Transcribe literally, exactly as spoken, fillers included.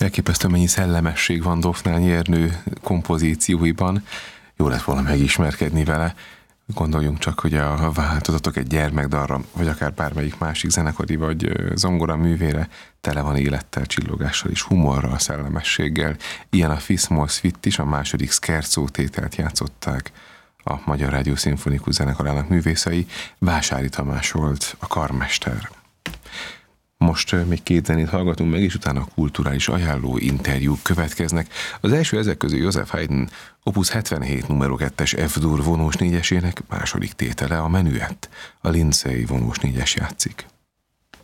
Elképesztő, mennyi szellemesség van Dofnányi Ernő kompozícióiban. Jó lett volna megismerkedni vele. Gondoljunk csak, hogy a változatok egy gyermekdalra, vagy akár bármelyik másik zenekari vagy zongora művére tele van élettel, csillogással és humorral, szellemességgel. Ilyen a Fis-moll Suite is, a második Scherzo tételt játszották a Magyar Rádió Szimfonikus Zenekarának művészei. Vásári Tamás volt a karmester. Most még két zenét hallgatunk meg, és utána a kulturális ajánló interjúk következnek. Az első ezek közül Joseph Haydn Opus hetvenhét numero kettes F-dur vonós négyesének második tétele, a Menuett. A Lindsay vonós négyes játszik.